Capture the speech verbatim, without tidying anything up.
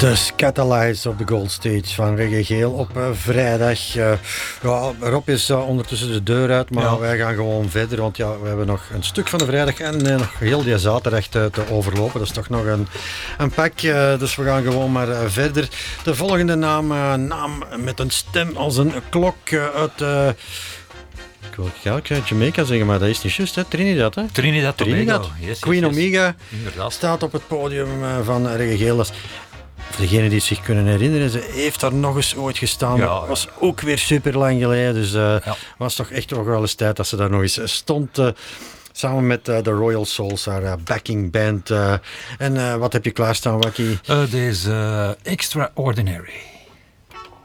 De Scatalize op de Gold Stage van Reggae Geel op uh, vrijdag. Uh, ja, Rob is uh, ondertussen de deur uit, maar ja. wij gaan gewoon verder. Want ja, we hebben nog een stuk van de vrijdag en uh, nog heel die zaterdag te, te overlopen. Dat is toch nog een, een pak. Uh, dus we gaan gewoon maar uh, verder. De volgende naam, uh, naam met een stem als een klok uh, uit... Uh, Ik wil eigenlijk Jamaica zeggen, maar dat is niet juist, hè? Trinidad, hè? Trinidad, Trinidad. Yes, Queen yes, yes. Omega Inderdaad. staat op het podium van Reggae Geel. Voor degenen die het zich kunnen herinneren, ze heeft daar nog eens ooit gestaan. Ja, dat was ook weer super lang geleden. Dus uh, ja. was toch echt nog wel eens tijd dat ze daar nog eens stond. Uh, samen met uh, de Royal Souls, haar uh, backing band. Uh, en uh, wat heb je klaarstaan, Wakkie? Uh, deze uh, Extraordinary.